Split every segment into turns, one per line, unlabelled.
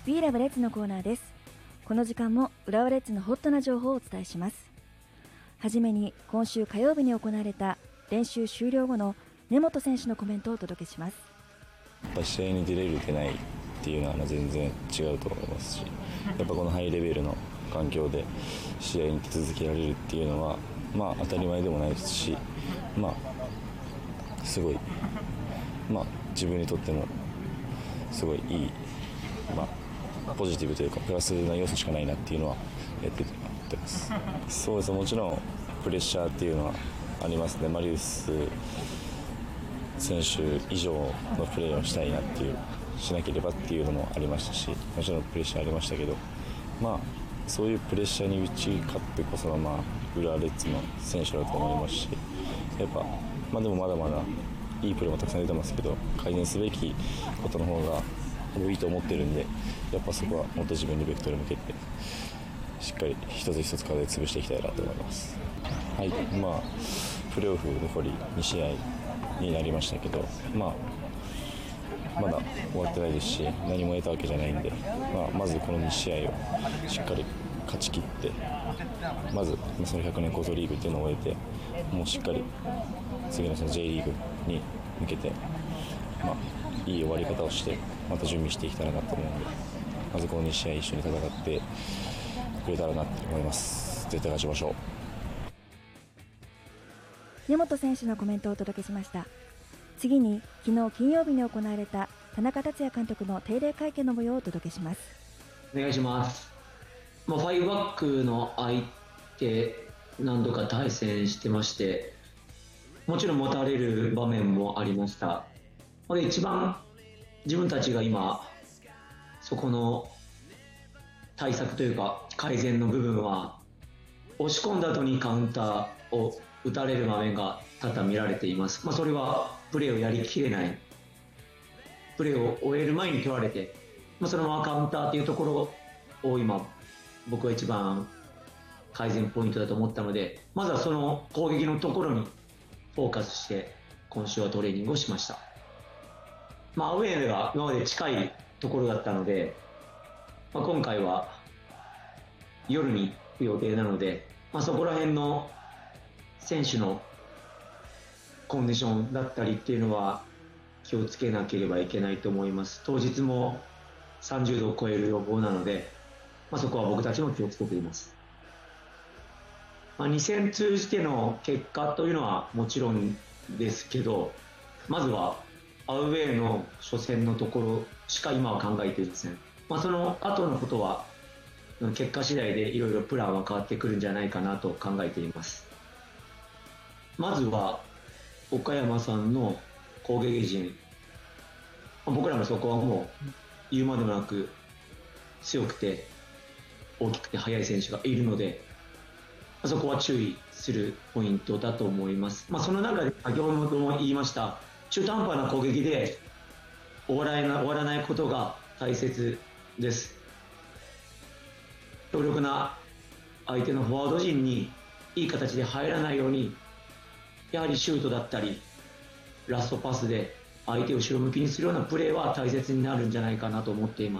We Love Reds のコーナーです。この時間も浦和レッズのホットな情報をお伝えします。はじめに今週火曜日に行われた練習終了後の根本選手のコメントをお届けします。
やっぱ試合に出れる出ないっていうのは全然違うと思いますし、やっぱこのハイレベルの環境で試合に出続けられるっていうのは当たり前でもないですし、すごい自分にとってもすごいいい、ポジティブというかプラスな要素しかないなっていうのはやってます。そうです。もちろんプレッシャーっていうのはありますね。マリウス選手以上のプレーをしたいなっていうしなければっていうのもありましたし、もちろんプレッシャーありましたけど、そういうプレッシャーに打ち勝ってこその浦和レッズの選手だと思いますし、やっぱでもまだまだいいプレーもたくさん出てますけど、改善すべきことの方が多いと思ってるんで、やっぱそこはもっと自分にベクトル向けてしっかり一つ一つ課題潰していきたいなと思います。はい、プレーオフ残り2試合になりましたけど、まだ終わってないですし何も得たわけじゃないんで、まずこの2試合をしっかり勝ち切って、まずその100年構想リーグっていうのを終えて、もうしっかり次のその J リーグに向けて、いい終わり方をしてまた準備していきたいなと思うので、まずこの2試合一緒に戦ってくれたらなと思います。絶対勝ちましょう。
根本選手のコメントをお届けしました。次に昨日金曜日に行われた田中達也監督の定例会見の模様をお届けします。
お願いします。5バックの相手何度か対戦してまして、もちろん持たれる場面もありました。で一番自分たちが今そこの対策というか改善の部分は、押し込んだ後にカウンターを打たれる場面が多々見られています。それはプレーをやりきれない、プレーを終える前に取られて、そのままカウンターというところを今僕は一番改善ポイントだと思ったので、まずはその攻撃のところにフォーカスして今週はトレーニングをしました。アウェーが今まで近いところだったので、今回は夜に行く予定なので、そこら辺の選手のコンディションだったりっていうのは気をつけなければいけないと思います。当日も30度を超える予報なので、そこは僕たちも気をつけています。2戦通じての結果というのはもちろんですけど、まずはアウェーの初戦のところしか今は考えていません。その後のことは結果次第でいろいろプランは変わってくるんじゃないかなと考えています。まずは岡山さんの攻撃陣、僕らもそこはもう言うまでもなく強くて大きくて速い選手がいるので、そこは注意するポイントだと思います。その中で先ほども言いました中途半端な攻撃で終わらないことが大切です。強力な相手のフォワード陣にいい形で入らないように、やはりシュートだったりラストパスで相手を後ろ向きにするようなプレーは大切になるんじゃないかなと思っています。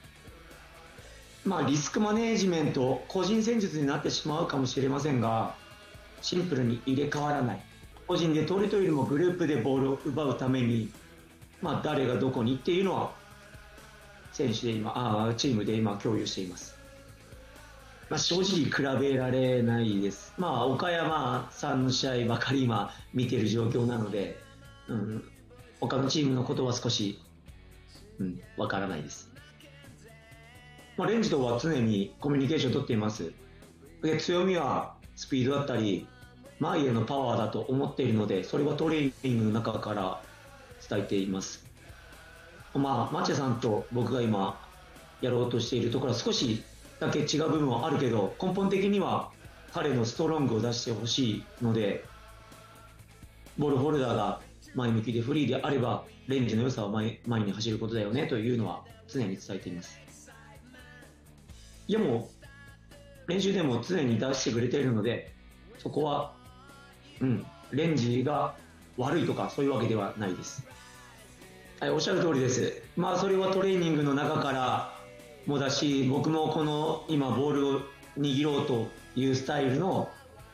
リスクマネージメント、個人戦術になってしまうかもしれませんが、シンプルに入れ替わらない、個人で取るというよりもグループでボールを奪うために、誰がどこにっていうのは選手で今チームで今共有しています。正直比べられないです。岡山さんの試合ばかり今見ている状況なので、他のチームのことは少しわからないです。レンジとは常にコミュニケーションを取っています。で強みはスピードだったり前へのパワーだと思っているので、それはトレーニングの中から伝えています。マチェさんと僕が今やろうとしているところは少しだけ違う部分はあるけど、根本的には彼のストロングを出してほしいので、ボールホルダーが前向きでフリーであればレンジの良さは前に走ることだよねというのは常に伝えています。いやもう練習でも常に出してくれているので、そこはレンジが悪いとかそういうわけではないです。はい、おっしゃる通りです。それはトレーニングの中からもだし、僕もこの今ボールを握ろうというスタイルの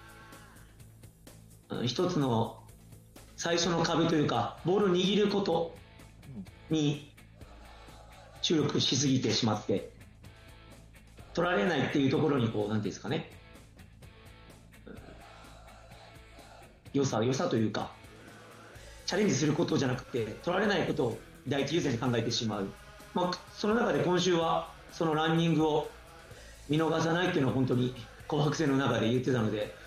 一つの最初の壁というか、ボールを握ることに注力しすぎてしまって、取られないっていうところにこう、なんていうんですかね、良さというか、チャレンジすることじゃなくて、取られないことを第一優先に考えてしまう。その中で今週はそのランニングを見逃さないっていうのを本当に紅白戦の中で言ってたので、